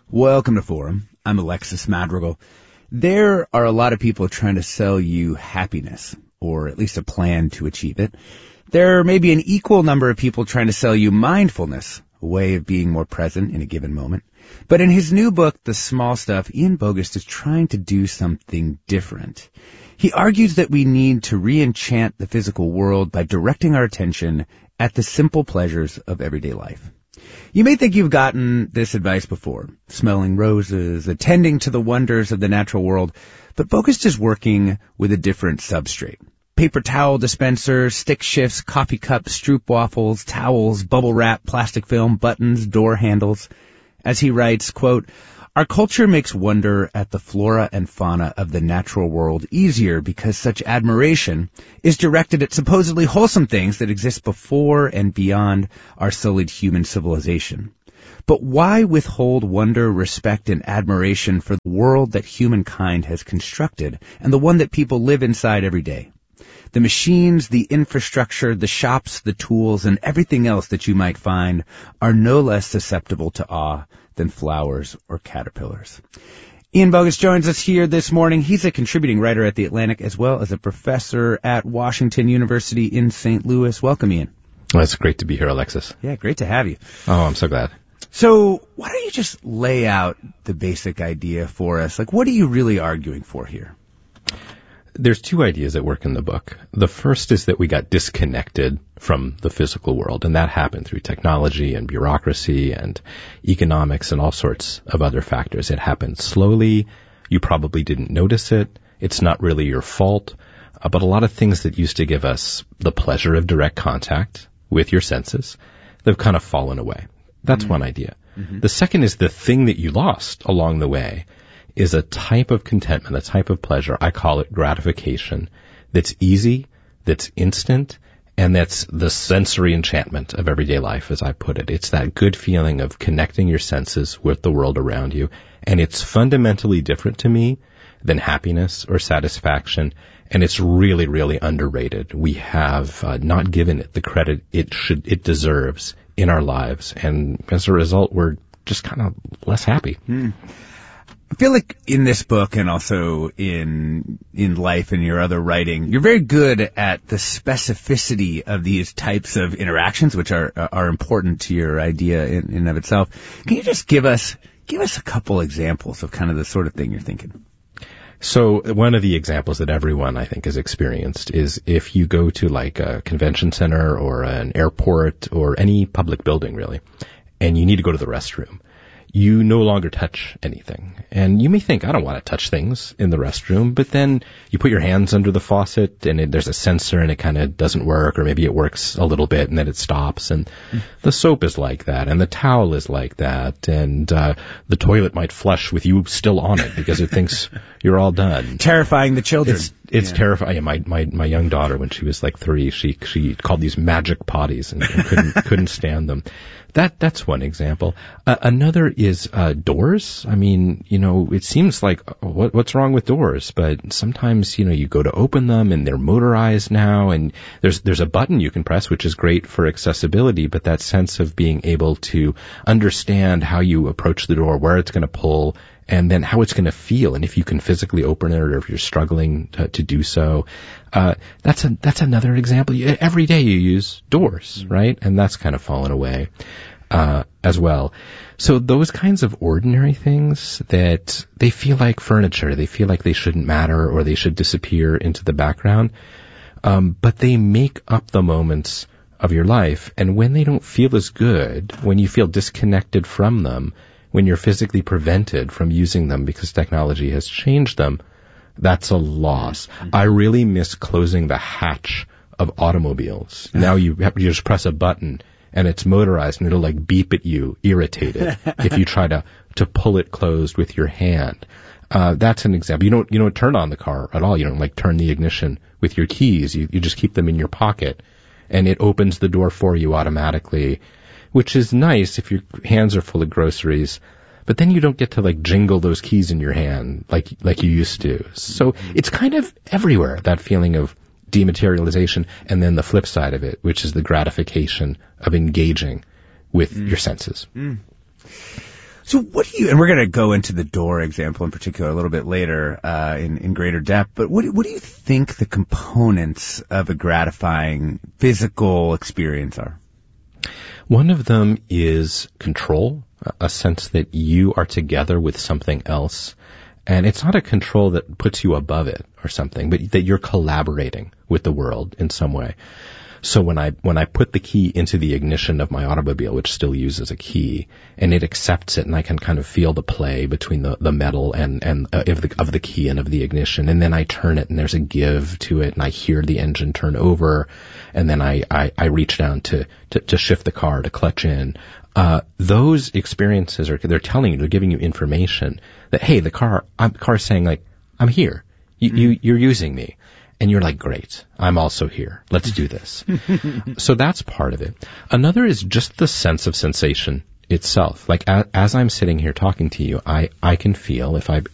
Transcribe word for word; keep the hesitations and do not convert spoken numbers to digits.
Welcome to Forum. I'm Alexis Madrigal. There are a lot of people trying to sell you happiness, or at least a plan to achieve it. There may be an equal number of people trying to sell you mindfulness, a way of being more present in a given moment. But in his new book, The Small Stuff, Ian Bogost is trying to do something different. He argues that we need to re-enchant the physical world by directing our attention at the simple pleasures of everyday life. You may think you've gotten this advice before, smelling roses, attending to the wonders of the natural world, but Bogost is working with a different substrate. Paper towel dispensers, stick shifts, coffee cups, stroop waffles, towels, bubble wrap, plastic film, buttons, door handles. As he writes, quote, "Our culture makes wonder at the flora and fauna of the natural world easier because such admiration is directed at supposedly wholesome things that exist before and beyond our sullied human civilization. But why withhold wonder, respect, and admiration for the world that humankind has constructed and the one that people live inside every day? The machines, the infrastructure, the shops, the tools, and everything else that you might find are no less susceptible to awe than flowers or caterpillars." Ian Bogost joins us here this morning. He's a contributing writer at The Atlantic as well as a professor at Washington University in Saint Louis. Welcome, Ian. Well, it's great to be here, Alexis. Yeah, great to have you. Oh, I'm so glad. So why don't you just lay out the basic idea for us? Like, what are you really arguing for here? There's two ideas that work in the book. The first is that we got disconnected from the physical world, and that happened through technology and bureaucracy and economics and all sorts of other factors. It happened slowly. You probably didn't notice it. It's not really your fault. Uh, but a lot of things that used to give us the pleasure of direct contact with your senses, they've kind of fallen away. That's mm-hmm. one idea. Mm-hmm. The second is the thing that you lost along the way is a type of contentment, a type of pleasure. I call it gratification. That's easy, that's instant, and that's the sensory enchantment of everyday life, as I put it. It's that good feeling of connecting your senses with the world around you. And it's fundamentally different to me than happiness or satisfaction. And it's really, really underrated. We have uh, not given it the credit it should, it deserves in our lives. And as a result, we're just kind of less happy. Hmm. I feel like in this book and also in in life and your other writing, you're very good at the specificity of these types of interactions, which are are important to your idea in, in and of itself. Can you just give us give us a couple examples of kind of the sort of thing you're thinking? So one of the examples that everyone, I think, has experienced is if you go to like a convention center or an airport or any public building, really, and you need to go to the restroom. You no longer touch anything. And you may think, I don't want to touch things in the restroom, but then you put your hands under the faucet and it, there's a sensor and it kind of doesn't work, or maybe it works a little bit and then it stops. And mm. the soap is like that, and the towel is like that, and uh, the toilet might flush with you still on it because it thinks you're all done. Terrifying the children. It's, it's yeah. terrifying. My, my, my young daughter, when she was like three, she, she called these magic potties and, and couldn't, couldn't stand them. That, that's one example. Uh, another is, uh, doors. I mean, you know, it seems like, what, what's wrong with doors? But sometimes, you know, you go to open them and they're motorized now, and there's, there's a button you can press, which is great for accessibility, but that sense of being able to understand how you approach the door, where it's going to pull, and then how it's going to feel, and if you can physically open it or if you're struggling to, to do so. Uh, that's a, that's another example. Every day you use doors, right? And that's kind of fallen away, uh, as well. So those kinds of ordinary things that they feel like furniture, they feel like they shouldn't matter or they should disappear into the background. Um, but they make up the moments of your life. And when they don't feel as good, when you feel disconnected from them, when you're physically prevented from using them because technology has changed them, that's a loss. Mm-hmm. I really miss closing the hatch of automobiles. Now you have, you just press a button and it's motorized and it'll like beep at you, irritated, if you try to, to pull it closed with your hand. Uh, that's an example. You don't, you don't turn on the car at all. You don't like turn the ignition with your keys. You, you just keep them in your pocket and it opens the door for you automatically, which is nice if your hands are full of groceries. But then you don't get to like jingle those keys in your hand like like you used to. So it's kind of everywhere, that feeling of dematerialization, and then the flip side of it, which is the gratification of engaging with mm. your senses. Mm. So what do you, and we're going to go into the door example in particular a little bit later uh, in, in greater depth, but what, what do you think the components of a gratifying physical experience are? One of them is control, a sense that you are together with something else. And it's not a control that puts you above it or something, but that you're collaborating with the world in some way. So when I, when I put the key into the ignition of my automobile, which still uses a key, and it accepts it, and I can kind of feel the play between the, the metal and, and, uh, of the, of the key and of the ignition, and then I turn it and there's a give to it, and I hear the engine turn over, and then I, I, I reach down to, to, to shift the car, to clutch in. Uh, those experiences are, they're telling you, they're giving you information that, hey, the car, I'm, the car is saying like, I'm here. You, mm-hmm. you, you're using me. And you're like, great, I'm also here. Let's do this. So that's part of it. Another is just the sense of sensation itself. Like as, as I'm sitting here talking to you, I, I can feel if I,